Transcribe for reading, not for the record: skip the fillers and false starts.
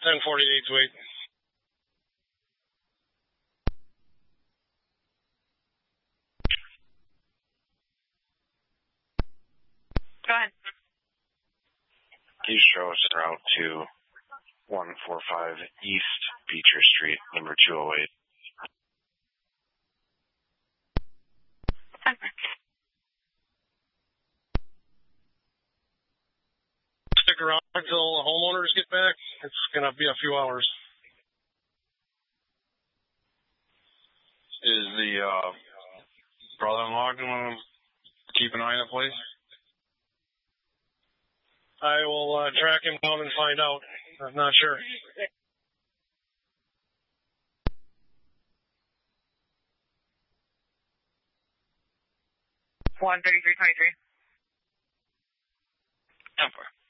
1048 to 8. Go ahead. Can you show us route to 145 East Beecher Street, number 208? Stick around until the homeowners get back. It's going to be a few hours. Is the brother-in-law going to keep an eye on the place? I will track him down and find out. I'm not sure. 13323. 10-4.